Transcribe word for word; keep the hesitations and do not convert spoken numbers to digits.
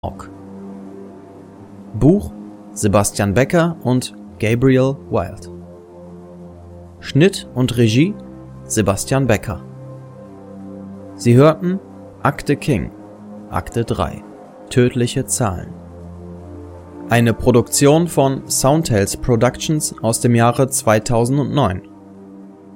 Buch Sebastian Becker und Gabriel Wild. Schnitt und Regie Sebastian Becker. Sie hörten Akte King, Akte drei, Tödliche Zahlen. Eine Produktion von Soundtales Productions aus dem Jahre zweitausendneun.